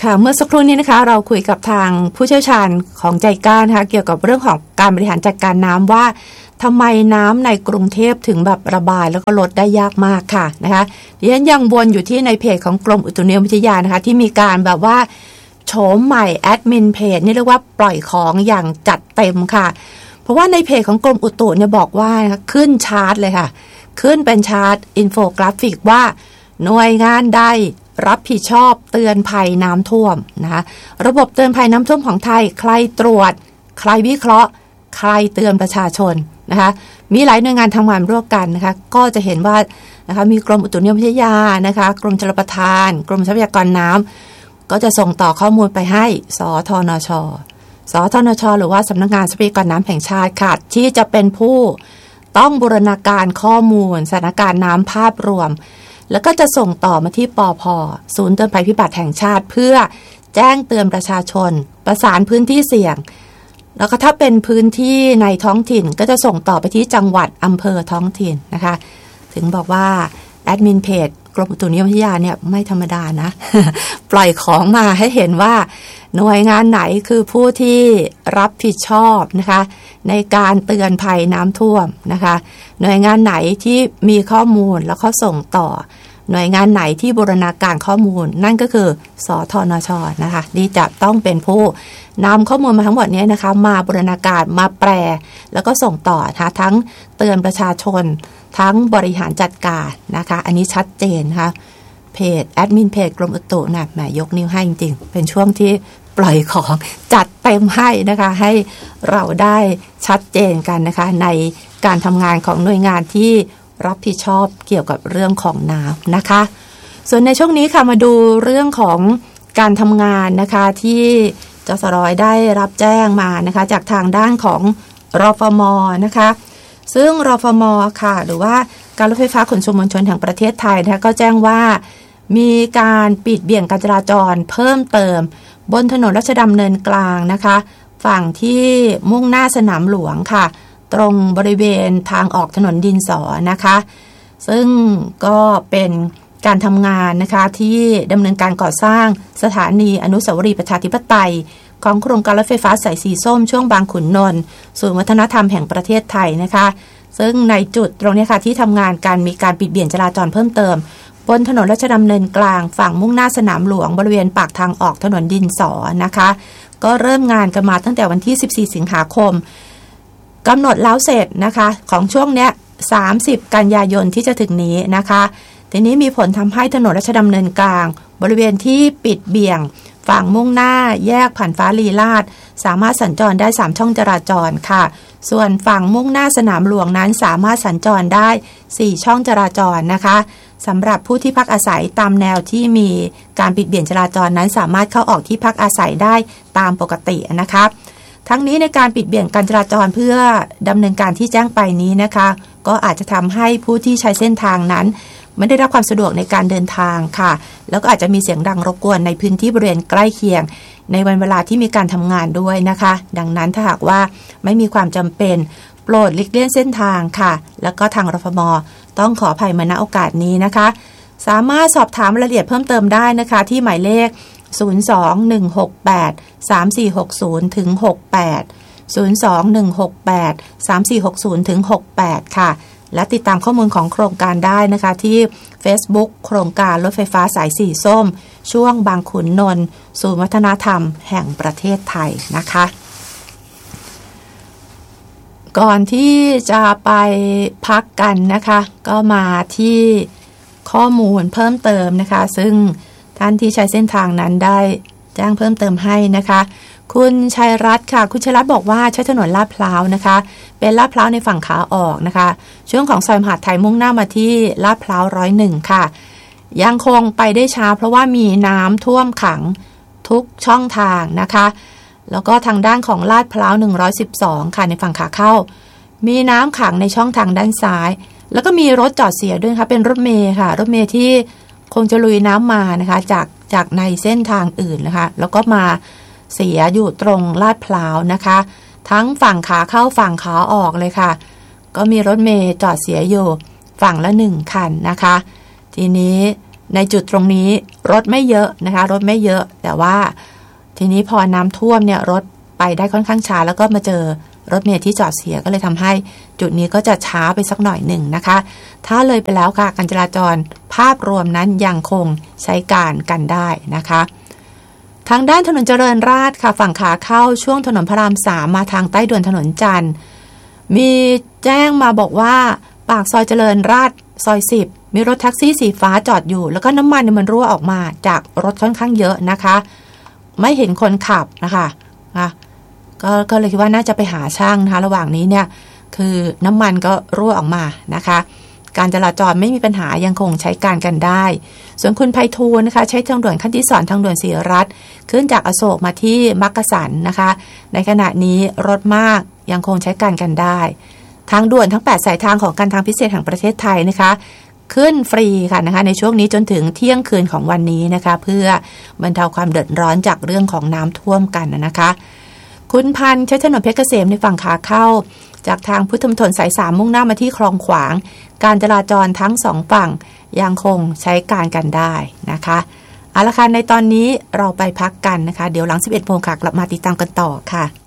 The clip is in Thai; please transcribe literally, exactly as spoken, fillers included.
ค่ะเมื่อสักครู่นี้นะคะเราคุยกับทางผู้เชี่ยวชาญของใจกล้านะคะเกี่ยวกับเรื่องของการบริหารจัดการน้ำว่าทำไมน้ำในกรุงเทพถึงแบบระบายแล้วก็ลดได้ยากมากค่ะนะคะดิฉันยังวนอยู่ที่ในเพจของกรมอุตุนิยมวิทยานะคะที่มีการแบบว่าโฉมใหม่แอดมินเพจนี่เรียกว่าปล่อยของอย่างจัดเต็มค่ะเพราะว่าในเพจของกรมอุตุเนี่ยบอกว่าขึ้นชาร์ตเลยค่ะขึ้นเป็นชาร์ตอินโฟกราฟิกว่าหน่วยงานใดรับผิดชอบเตือนภัยน้ำท่วมนะคะระบบเตือนภัยน้ำท่วมของไทยใครตรวจใครวิเคราะห์ใครเตือนประชาชนนะคะมีหลายหน่วยงานทำงานร่วมกันนะคะก็จะเห็นว่านะคะมีกรมอุตุนิยมวิทยานะคะกรมชลประทานกรมทรัพยากรน้ำก็จะส่งต่อข้อมูลไปให้สทนชสทนชหรือว่าสำนักงานทรัพยากรน้ำแห่งชาติค่ะที่จะเป็นผู้ต้องบูรณาการข้อมูลสถานการณ์น้ำภาพรวมแล้วก็จะส่งต่อมาที่ปภ.ศูนย์เตือนภัยพิบัติแห่งชาติเพื่อแจ้งเตือนประชาชนประสานพื้นที่เสี่ยงแล้วก็ถ้าเป็นพื้นที่ในท้องถิ่นก็จะส่งต่อไปที่จังหวัดอำเภอท้องถิ่นนะคะถึงบอกว่าแอดมินเพจกรมอุตุนิยมวิทยาเนี่ยไม่ธรรมดานะ ปล่อยของมาให้เห็นว่าหน่วยงานไหนคือผู้ที่รับผิดชอบนะคะในการเตือนภัยน้ำท่วมนะคะหน่วยงานไหนที่มีข้อมูลแล้วเขาส่งต่อหน่วยงานไหนที่บูรณาการข้อมูลนั่นก็คือสทนชนะคะที่จะต้องเป็นผู้นำข้อมูลมาทั้งหมดนี้นะคะมาบูรณาการมาแปลแล้วก็ส่งต่อนะคะทั้งเตือนประชาชนทั้งบริหารจัดการนะคะอันนี้ชัดเจนนะคะเพจแอดมินเพจกรมอุตุนะแหมยกนิ้วให้จริงๆเป็นช่วงที่ปล่อยของจัดเต็มให้นะคะให้เราได้ชัดเจนกันนะคะในการทำงานของหน่วยงานที่รับผิดชอบเกี่ยวกับเรื่องของน้ำนะคะส่วนในช่วงนี้ค่ะมาดูเรื่องของการทำงานนะคะที่จสร.ได้รับแจ้งมานะคะจากทางด้านของรฟม.นะคะซึ่งรฟม.ค่ะหรือว่าการรถไฟฟ้าขนส่งมวลชนแห่งประเทศไทยนะคะก็แจ้งว่ามีการปิดเบี่ยงการจราจรเพิ่มเติมบนถนนรัชดำเนินกลางนะคะฝั่งที่มุ่งหน้าสนามหลวงค่ะตรงบริเวณทางออกถนนดินสอนะคะซึ่งก็เป็นการทำงานนะคะที่ดำเนินการก่อสร้างสถานีอนุสาวรีย์ประชาธิปไตยของโครงการรถไฟฟ้าสายสีส้มช่วงบางขุนนนท์ศูนย์วัฒนธรรมแห่งประเทศไทยนะคะซึ่งในจุดตรงนี้ค่ะที่ทำงานการมีการปิดเบี่ยงจราจรเพิ่มเติมบนถนนราชดำเนินกลางฝั่งมุ่งหน้าสนามหลวงบริเวณปากทางออกถนนดินสอนะคะก็เริ่มงานกันมาตั้งแต่วันที่สิบสี่สิงหาคมกำหนดแล้วเสร็จนะคะของช่วงเนี้ยสามสิบกันยายนที่จะถึงนี้นะคะทีนี้มีผลทำให้ถนนราชดำเนินกลางบริเวณที่ปิดเบี่ยงฝั่งมุ่งหน้าแยกผ่านฟ้าลีลาศสามารถสัญจรได้สามช่องจราจรค่ะส่วนฝั่งมุ่งหน้าสนามหลวงนั้นสามารถสัญจรได้สี่ช่องจราจรนะคะสำหรับผู้ที่พักอาศัยตามแนวที่มีการปิดเบี่ยงจราจรนั้นสามารถเข้าออกที่พักอาศัยได้ตามปกตินะคะทั้งนี้ในการปิดเบี่ยงการจราจรเพื่อดำเนินการที่แจ้งไปนี้นะคะก็อาจจะทำให้ผู้ที่ใช้เส้นทางนั้นไม่ได้รับความสะดวกในการเดินทางค่ะแล้วก็อาจจะมีเสียงดังรบกวนในพื้นที่บริเวณใกล้เคียงในวันเวลาที่มีการทำงานด้วยนะคะดังนั้นถ้าหากว่าไม่มีความจำเป็นโปรดหลีกเลี่ยงเส้นทางค่ะแล้วก็ทางรฟม.ต้องขออภัยมาณโอกาสนี้นะคะสามารถสอบถามรายละเอียดเพิ่มเติมได้นะคะที่หมายเลขศูนย์ สอง หนึ่ง หก แปด สาม สี่ หก ศูนย์ ถึง หก แปด ศูนย์ สอง หนึ่ง หก แปด สาม สี่ หก ศูนย์ ถึง หก แปดค่ะและติดตามข้อมูลของโครงการได้นะคะที่ Facebook โครงการรถไฟฟ้าสายสีส้มช่วงบางขุนนนท์ศูนย์วัฒนธรรมแห่งประเทศไทยนะคะก่อนที่จะไปพักกันนะคะก็มาที่ข้อมูลเพิ่มเติมนะคะซึ่งท่านที่ใช้เส้นทางนั้นได้แจ้งเพิ่มเติมให้นะคะคุณชัยรัตน์ค่ะคุณชัยรัตน์บอกว่าใช้ถนนลาดพร้าวนะคะเป็นลาดพร้าวในฝั่งขาออกนะคะช่วงของซอยมหาดไทยมุ่งหน้ามาที่ลาดพร้าวร้อยหนึ่งค่ะยังคงไปได้ช้าเพราะว่ามีน้ำท่วมขังทุกช่องทางนะคะแล้วก็ทางด้านของลาดพร้าวหนึ่งร้อยสิบสองค่ะในฝั่งขาเข้ามีน้ำขังในช่องทางด้านซ้ายแล้วก็มีรถจอดเสียด้วยค่ะเป็นรถเมล์ค่ะรถเมล์ที่คงจะลุยน้ำมานะคะจากจากในเส้นทางอื่นนะคะแล้วก็มาเสียอยู่ตรงลาดพร้าวนะคะทั้งฝั่งขาเข้าฝั่งขาออกเลยค่ะก็มีรถเมล์จอดเสียอยู่ฝั่งละหนึ่งคันนะคะทีนี้ในจุดตรงนี้รถไม่เยอะนะคะรถไม่เยอะแต่ว่าทีนี้พอน้ำท่วมเนี่ยรถไปได้ค่อนข้างช้าแล้วก็มาเจอรถเมล์ที่จอดเสียก็เลยทำให้จุดนี้ก็จะช้าไปสักหน่อยหนึ่งนะคะถ้าเลยไปแล้วค่ะการจราจรภาพรวมนั้นยังคงใช้การกันได้นะคะทางด้านถนนเจริญราษฎร์ค่ะฝั่งขาเข้าช่วงถนนพระรามสามมาทางใต้ด่วนถนนจันทร์มีแจ้งมาบอกว่าปากซอยเจริญราษฎร์ซอยสิบมีรถแท็กซี่สีฟ้าจอดอยู่แล้วก็น้ำมันมันรั่วออกมาจากรถค่อนข้างเยอะนะคะไม่เห็นคนขับนะคะนะก็ก็เลยคิดว่าน่าจะไปหาช่างนะคะระหว่างนี้เนี่ยคือน้ำมันก็รั่วออกมานะคะการจราจรไม่มีปัญหายังคงใช้การกันได้ส่วนคุณไพฑูรย์นะคะใช้ทางด่วนขั้นที่สองทางด่วนศรีรัตน์ขึ้นจากอโศกมาที่มักกะสันนะคะในขณะนี้รถมากยังคงใช้การกันได้ทางด่วนทั้งแปดสายทางของการทางพิเศษแห่งประเทศไทยนะคะขึ้นฟรีค่ะนะคะในช่วงนี้จนถึงเที่ยงคืนของวันนี้นะคะเพื่อบรรเทาความเดือดร้อนจากเรื่องของน้ำท่วมกันนะคะคุณพันธ์ใช้ถนนเพชรเกษมในฝั่งขาเข้าจากทางพุทธมณฑลสายสามมุ่งหน้ามาที่คลองขวางการจราจรทั้งสองฝั่งยังคงใช้การกันได้นะคะเอาละค่ะในตอนนี้เราไปพักกันนะคะเดี๋ยวหลังสิบเอ็ดโมงค่ะกลับมาติดตามกันต่อค่ะ